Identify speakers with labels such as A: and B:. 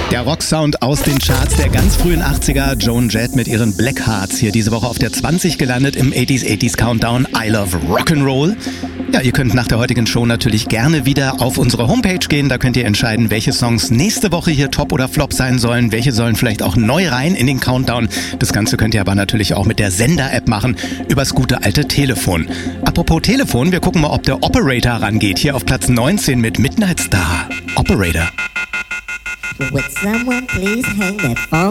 A: Der Rocksound aus den Charts der ganz frühen 80er. Joan Jett mit ihren Black Hearts hier diese Woche auf der 20 gelandet im 80s Countdown. I Love Rock'n'Roll. Ja, ihr könnt nach der heutigen Show natürlich gerne wieder auf unsere Homepage gehen. Da könnt ihr entscheiden, welche Songs nächste Woche hier Top oder Flop sein sollen. Welche sollen vielleicht auch neu rein in den Countdown. Das Ganze könnt ihr aber natürlich auch mit der Sender-App machen, übers gute alte Telefon. Apropos Telefon, wir gucken mal, ob der Operator rangeht. Hier auf Platz 19 mit Midnight Star. Operator.
B: Would someone please hang that phone?